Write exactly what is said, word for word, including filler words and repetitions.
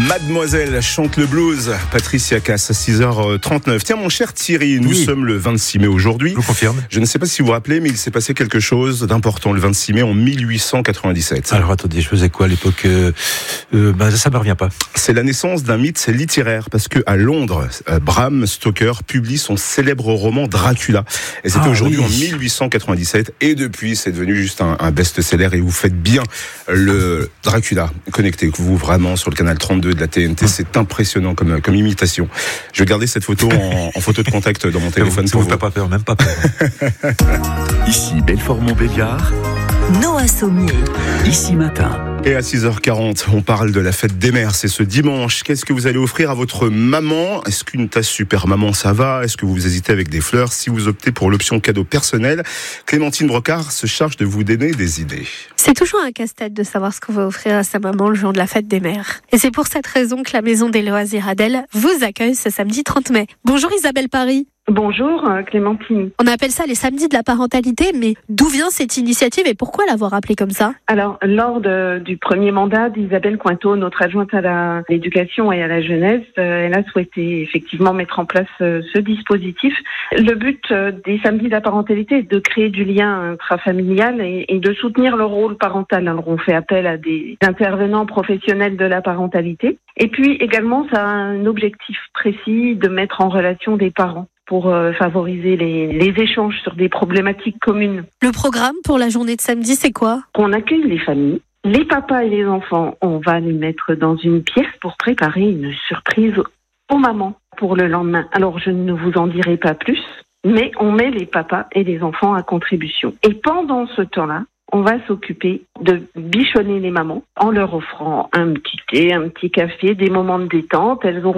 Mademoiselle chante le blues. Patricia Cass à six heures trente-neuf. Tiens, mon cher Thierry, nous oui. sommes le vingt-six mai aujourd'hui. Je vous confirme. Je ne sais pas si vous vous rappelez, mais il s'est passé quelque chose d'important le vingt-six mai en mille huit cent quatre-vingt-dix-sept. Alors attendez, je faisais quoi à l'époque euh, euh, bah, ça me revient pas. C'est la naissance d'un mythe littéraire, parce que à Londres, euh, Bram Stoker publie son célèbre roman Dracula. Et c'était ah, aujourd'hui oui. en mille huit cent quatre-vingt-dix-sept. Et depuis, c'est devenu juste un, un best-seller. Et vous faites bien le Dracula. Connectez-vous vraiment sur le canal trente-deux de la T N T. C'est impressionnant comme, comme imitation. Je vais garder cette photo en, en photo de contact dans mon téléphone. Ça vous fait pas peur, même pas peur. Ici Belfort-Montbéliard. Noah Sommier. Ici Matin. Et à six heures quarante, on parle de la fête des mères. C'est ce dimanche. Qu'est-ce que vous allez offrir à votre maman? Est-ce qu'une tasse super maman, ça va? Est-ce que vous hésitez avec des fleurs? Si vous optez pour l'option cadeau personnel, Clémentine Brocard se charge de vous donner des idées. C'est toujours un casse-tête de savoir ce qu'on va offrir à sa maman le jour de la fête des mères. Et c'est pour cette raison que la Maison des Loisirs Adèle vous accueille ce samedi trente mai. Bonjour Isabelle Paris. Bonjour Clémentine. On appelle ça les samedis de la parentalité, mais d'où vient cette initiative et pourquoi l'avoir appelée comme ça? Alors, lors de, du premier mandat d'Isabelle Cointeau, notre adjointe à la, l'éducation et à la jeunesse, euh, elle a souhaité effectivement mettre en place euh, ce dispositif. Le but euh, des samedis de la parentalité est de créer du lien intrafamilial et, et de soutenir le rôle parental. Alors, on fait appel à des intervenants professionnels de la parentalité. Et puis également, ça a un objectif précis de mettre en relation des parents pour euh, favoriser les, les échanges sur des problématiques communes. Le programme pour la journée de samedi, c'est quoi? On accueille les familles, les papas et les enfants. On va les mettre dans une pièce pour préparer une surprise aux mamans pour le lendemain. Alors, je ne vous en dirai pas plus, mais on met les papas et les enfants à contribution. Et pendant ce temps-là, on va s'occuper de bichonner les mamans en leur offrant un petit thé, un petit café, des moments de détente. Elles auront